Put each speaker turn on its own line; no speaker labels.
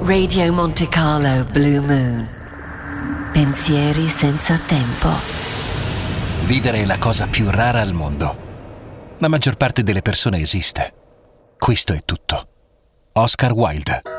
Radio Monte Carlo Blue Moon. Pensieri senza tempo.
Vivere è la cosa più rara al mondo. La maggior parte delle persone esiste. Questo è tutto. Oscar Wilde.